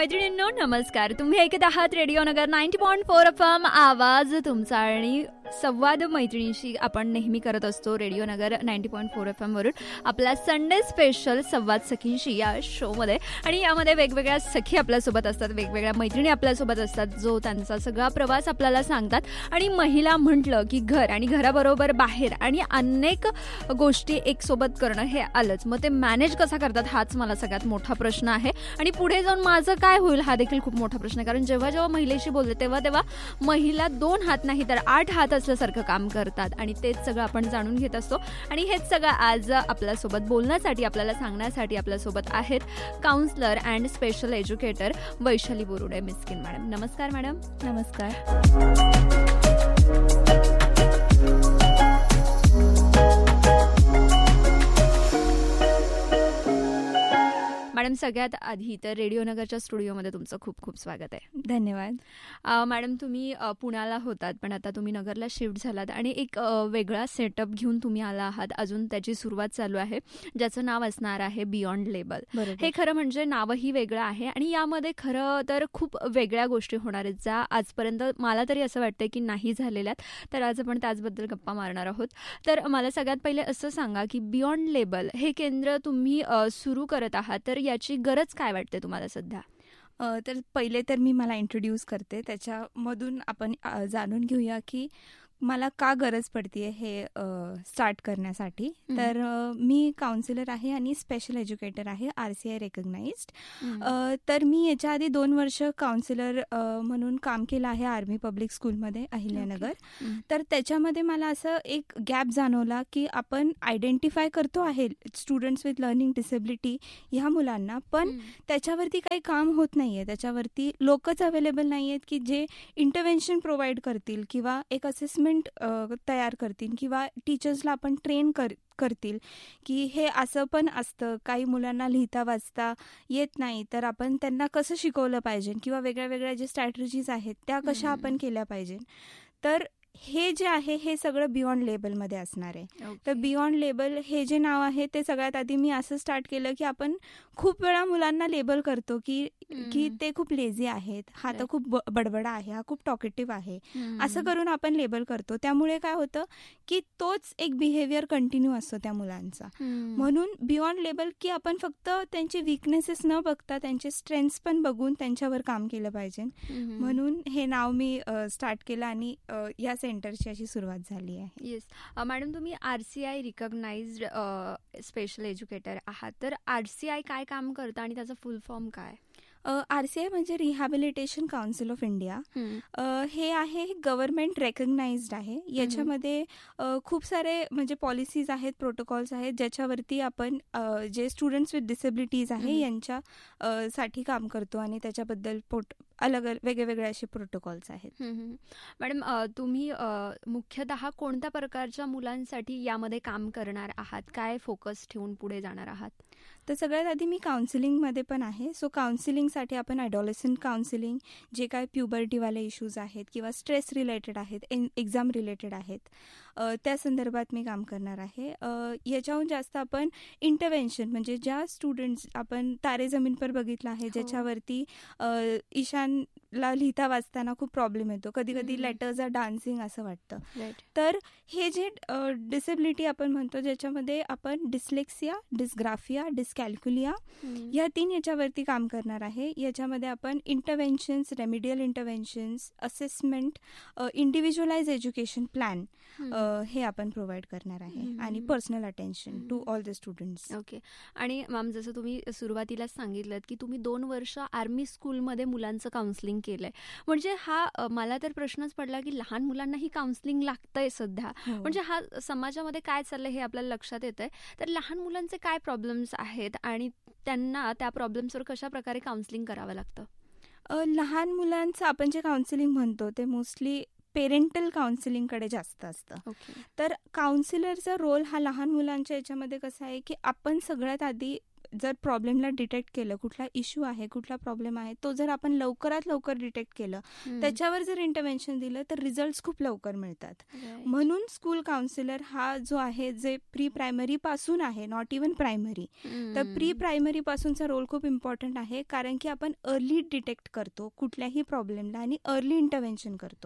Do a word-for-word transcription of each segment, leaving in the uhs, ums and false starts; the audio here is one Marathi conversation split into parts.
मैत्रिणींनो नमस्कार. तुम्ही ऐकत आहात रेडिओ नगर ninety point four F M, आवाज तुमचा. आणि संवाद मैत्रिणींशी आपण नेहमी करत असतो रेडिओ नगर ninety point four F M वरून आपला संडे स्पेशल संवाद सखींशी या शोमध्ये. आणि यामध्ये वेगवेगळ्या सखी आपल्यासोबत असतात, वेगवेगळ्या मैत्रिणी आपल्यासोबत असतात, जो त्यांचा सगळा प्रवास आपल्याला सांगतात. आणि महिला म्हटलं की घर आणि घराबरोबर बाहेर आणि अनेक गोष्टी एक सोबत करणं हे आलंच. मग ते मॅनेज कसा करतात हाच मला सगळ्यात मोठा प्रश्न आहे. आणि पुढे जाऊन माझं काय होईल हा देखील खूप मोठा प्रश्न आहे. कारण जेव्हा जेव्हा महिलेशी बोलते तेव्हा तेव्हा महिला दोन हात नाही तर आठ हात असल्यासारखं काम करतात. आणि तेच सगळं आपण जाणून घेत असतो. आणि हेच सगळं आज आपल्यासोबत बोलण्यासाठी, आपल्याला सांगण्यासाठी आपल्यासोबत आहेत counsellor and special educator Vaishali Borude Miskin madam. नमस्कार मॅडम. नमस्कार मॅडम. सगळ्यात आधी तर रेडिओ नगरच्या स्टुडिओमध्ये तुमचं खूप खूप स्वागत आहे. धन्यवाद. मॅडम, तुम्ही पुण्याला होतात पण आता तुम्ही नगरला शिफ्ट झालात आणि एक वेगळा सेटअप घेऊन तुम्ही आला आहात. अजून त्याची सुरुवात चालू आहे, ज्याचं नाव असणार आहे बियॉन्ड लेबल. हे खरं म्हणजे नावही वेगळं आहे आणि यामध्ये खरं तर खूप वेगळ्या गोष्टी होणार आहेत, ज्या आजपर्यंत मला तरी असं वाटतं की नाही झालेल्यात. तर आज आपण त्याचबद्दल गप्पा मारणार आहोत. तर मला सगळ्यात पहिले असं सांगा की बियॉन्ड लेबल हे केंद्र तुम्ही सुरू करत आहात, तर याची गरज काय वाटते तुम्हाला सध्या? तर पहिले तर मी मला इंट्रोड्यूस करते, त्याच्यामधून आपण जाणून घेऊया की मला का गरज पडते हे स्टार्ट करण्यासाठी. तर मी काउन्सिलर आहे आणि स्पेशल एज्युकेटर आहे, आर सी आय रेकग्नाइज्ड. तर मी याच्या आधी दोन वर्ष काउन्सिलर म्हणून काम केलं आहे आर्मी पब्लिक स्कूलमध्ये अहिल्यानगर. तर त्याच्यामध्ये मला असं एक गॅप जाणवला की आपण आयडेंटिफाय करतो आहे स्टुडंट्स विथ लर्निंग डिसेबिलिटी ह्या मुलांना, पण त्याच्यावरती काही काम होत नाही आहे. त्याच्यावरती लोकच अवेलेबल नाही आहेत की जे इंटरव्हेन्शन प्रोव्हाइड करतील किंवा एक असेसमेंट तयार करतील किंवा टीचर्सला आपण ट्रेन कर करतील की हे असं पण असतं. काही मुलांना लिहिता वाचता येत नाही, तर आपण त्यांना कसं शिकवलं पाहिजे किंवा वेगळ्या वेगळ्या जे स्ट्रॅटेजीज आहेत त्या कशा आपण केल्या पाहिजे. तर हे जे आहे हे सगळं बियॉन्ड लेबलमध्ये असणार आहे. तर बियॉन्ड लेबल हे जे नाव आहे ते सगळ्यात आधी मी असं स्टार्ट केलं की आपण खूप वेळा मुलांना लेबल करतो की की ते खूप लेझी आहेत, हा तर खूप बडबडा आहे, हा खूप टॉकेटिव्ह आहे, असं करून आपण लेबल करतो. त्यामुळे काय होतं की तोच एक बिहेवियर कंटिन्यू असतो त्या मुलांचा. म्हणून बियॉन्ड लेबल की आपण फक्त त्यांचे वीकनेसेस न बघता त्यांचे स्ट्रेंथ्स पण बघून त्यांच्यावर काम केलं पाहिजे. म्हणून हे नाव मी स्टार्ट केलं आणि या सेंटरची अशी सुरुवात झाली आहे. येस मॅडम, तुम्ही R C I recognised special educator आहात. तर आर सी आय काय काम करतं आणि त्याचा फुल फॉर्म काय? आर सी आय म्हणजे रिहॅबिलिटेशन काउन्सिल ऑफ इंडिया. हे आहे गव्हर्नमेंट रेकग्नाइज्ड आहे. याच्यामध्ये खूप सारे म्हणजे पॉलिसीज आहेत, प्रोटोकॉल्स आहेत, ज्याच्यावरती आपण जे स्टुडंट्स विथ डिसेबिलिटीज आहे यांच्या साठी काम करतो आणि त्याच्याबद्दल पोट अलग वेगवेगळे असे प्रोटोकॉल्स आहेत. मॅडम, तुम्ही मुख्यतः कोणत्या प्रकारच्या मुलांसाठी यामध्ये काम करणार आहात? काय फोकस ठेवून पुढे जाणार आहात? तर सगळ्यात आधी मी काउन्सिलिंगमध्ये पण आहे. सो काउन्सिलिंगसाठी आपण ॲडॉलेसंट काउन्सिलिंग, जे काय प्युबर्टीवाले इश्यूज आहेत किंवा स्ट्रेस रिलेटेड आहेत, एक्झाम रिलेटेड आहेत, त्या संदर्भात मी काम करणार आहे. याच्याहून जास्त आपण इंटरव्हेन्शन म्हणजे ज्या स्टुडंट्स आपण तारे जमीन पर बघितलं आहे, ज्याच्यावरती ईशानला लिहिता वाचताना खूप प्रॉब्लेम येतो, कधी कधी लेटर्स आर डान्सिंग असं वाटतं. तर हे जे डिसेबिलिटी आपण म्हणतो, ज्याच्यामध्ये आपण डिस्लेक्सिया, डिस्ग्राफिया, डिस्कॅल्क्युलिया या तीन याच्यावरती काम करणार आहे. याच्यामध्ये आपण interventions, remedial interventions, assessment, इंडिव्हिज्युअलाइज education plan हे आपण प्रोव्हाइड करणार आहे आणि personal attention to all the students. Okay. आणि मॅम, जसं तुम्ही सुरुवातीला सांगितलं की तुम्ही दोन वर्ष आर्मी स्कूलमध्ये मुलांचं काउन्सिलिंग केलंय, म्हणजे हा मला तर प्रश्नच पडला की लहान मुलांनाही काउन्सिलिंग लागतंय सध्या. म्हणजे हा समाजामध्ये काय चाललंय हे आपल्याला लक्षात येतंय. तर लहान मुलांचे काय प्रॉब्लेम्स आहेत आणि त्यांना त्या प्रॉब्लेम्सवर कशा प्रकारे काउन्सिलिंग करावं लागतं? लहान मुलांचं आपण जे काउन्सिलिंग म्हणतो ते मोस्टली पेरेंटल काउन्सिलिंगकडे जास्त असतं. तर काउन्सिलरचा रोल हा लहान मुलांच्या याच्यामध्ये कसा आहे की आपण सगळ्यात आधी जर प्रॉब्लेमला डिटेक्ट केलं, कुठला इश्यू आहे, कुठला प्रॉब्लेम आहे, तो जर आपण लवकरात लवकर डिटेक्ट केलं, त्याच्यावर जर इंटरव्हेन्शन दिलं तर रिझल्ट्स खूप लवकर मिळतात. म्हणून स्कूल काउन्सिलर हा जो आहे, जे प्री प्रायमरी पासून आहे, नॉट इव्हन प्रायमरी, तर प्री प्रायमरी पासूनचा रोल खूप इम्पॉर्टंट आहे, कारण की आपण अर्ली डिटेक्ट करतो कुठल्याही प्रॉब्लेमला आणि अर्ली इंटरव्हेन्शन करतो,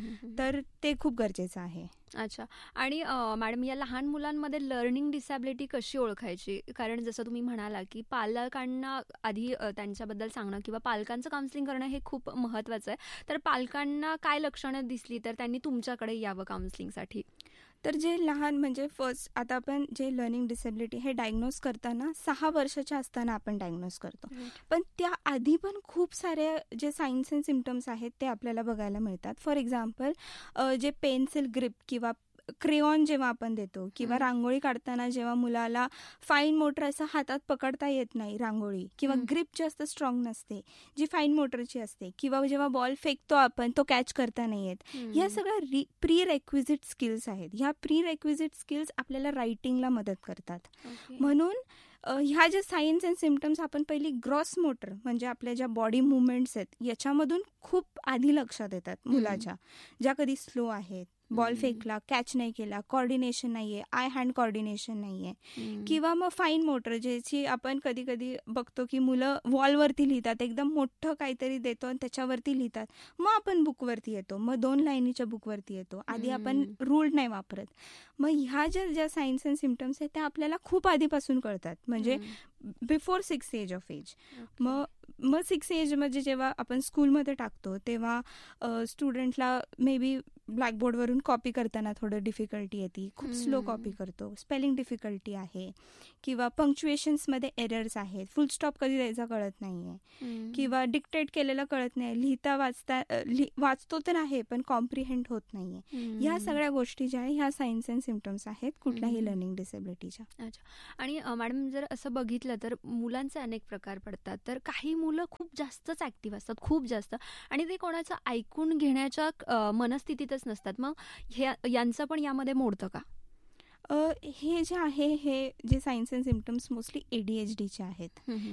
तर ते खूप गरजेचं आहे. अच्छा. आणि मॅडम, या लहान मुलांमध्ये लर्निंग डिसॅबिलिटी कशी ओळखायची? कारण जसं तुम्ही म्हणाला की पालकांना आधी त्यांच्याबद्दल सांगणं किंवा पालकांचं काउन्सिलिंग करणं हे खूप महत्त्वाचं आहे. तर पालकांना काय लक्षणं दिसली तर त्यांनी तुमच्याकडे यावं काउन्सिलिंगसाठी? तर जे लहान म्हणजे फर्स्ट आता आपण जे लर्निंग डिसेबिलिटी हे डायग्नोज करताना सहा वर्षाच्या असताना आपण डायग्नोज करतो, पण त्या आधी पण खूप सारे जे साईन्स अँड सिम्पटम्स आहेत ते आपल्याला बघायला मिळतात. फॉर एक्झाम्पल जे पेन्सिल ग्रिप किंवा क्रेयॉन जेव्हा आपण देतो किंवा रांगोळी काढताना जेव्हा मुलाला फाईन मोटर असं हातात पकडता येत नाही रांगोळी, किंवा ग्रिप जास्त स्ट्रॉंग नसते जी फाईन मोटरची असते, किंवा जेव्हा बॉल फेकतो आपण तो कॅच करता नाही येत, ह्या सगळ्या प्री रेक्विजिट स्किल्स आहेत. ह्या प्री रेक्विजिट स्किल्स आपल्याला रायटिंगला मदत करतात. म्हणून ह्या ज्या साईन्स अँड सिम्पटम्स आपण पहिली ग्रॉस मोटर म्हणजे आपल्या ज्या बॉडी मुवमेंट्स आहेत याच्यामधून खूप आधी लक्षात येतात मुलाच्या, ज्या कधी स्लो आहेत, बॉल फेकला, कॅच नाही केला, कॉर्डिनेशन नाहीये, आय हँड कॉर्डिनेशन नाहीये, किंवा मग फाईन मोटर ज्याची आपण कधी कधी बघतो की मुलं वॉलवरती लिहितात, एकदम मोठं काहीतरी देतो आणि त्याच्यावरती लिहितात, मग आपण बुकवरती येतो, मग दोन लाईनीच्या बुकवरती येतो, आधी आपण रूल नाही वापरत. मग ह्या ज्या ज्या साईन्स अँड सिम्पटम्स आहेत त्या आपल्याला खूप आधीपासून कळतात, म्हणजे before six age of age. मग मग सिक्स एज म्हणजे जेव्हा आपण स्कूलमध्ये टाकतो तेव्हा स्टुडंटला मे बी ब्लॅकबोर्डवरून कॉपी करताना थोडं डिफिकल्टी येते, खूप स्लो कॉपी करतो, स्पेलिंग डिफिकल्टी आहे, किंवा पंक्च्युएशन्समध्ये एरर्स आहेत, फुल स्टॉप कधी द्यायचा कळत नाहीये, किंवा डिक्टेट केलेलं कळत नाही, लिहिता वाचता वाचतो तर आहे पण कॉम्प्रिहेंड होत नाहीये. ह्या सगळ्या गोष्टी ज्या आहे ह्या साईन्स अँड सिम्पटम्स आहेत कुठल्याही लर्निंग डिसेबिलिटीच्या. अच्छा. आणि मॅडम, जर असं बघितलं तर मुलांचे अनेक प्रकार पडतात, तर काही मुलं खूप जास्तच ऍक्टिव्ह असतात, खूप जास्त, आणि ते कोणाचं ऐकून घेण्याच्या मनस्थितीतच नसतात. मग हे यांचं पण यामध्ये मोडतं का? हे जे आहे हे जे सायन्स अँड सिम्पटम्स मोस्टली एडीएचडीचे आहेत.